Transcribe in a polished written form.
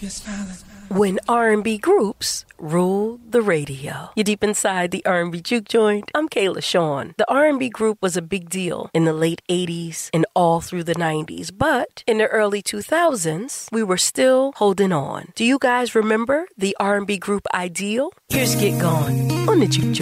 When R&B groups rule the radio. You're deep inside the R&B Juke Joint. I'm Kayla Sean. The R&B group was a big deal in the late 80s and all through the 90s. But in the early 2000s, we were still holding on. Do you guys remember the R&B group Ideal? Here's Get Gone on the Juke Joint.